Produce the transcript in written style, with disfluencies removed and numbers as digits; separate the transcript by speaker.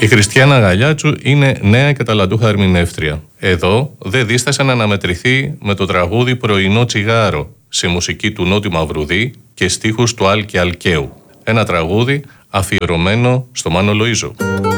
Speaker 1: Η Χριστιάνα Γαλιάτσου είναι νέα και ταλαντούχα ερμηνεύτρια. Εδώ δεν δίστασε να αναμετρηθεί με το τραγούδι «Πρωινό τσιγάρο» σε μουσική του Νότι Μαυρουδή και στίχους του Άλκη Αλκαίου. Ένα τραγούδι αφιερωμένο στο Μάνο Λοΐζο.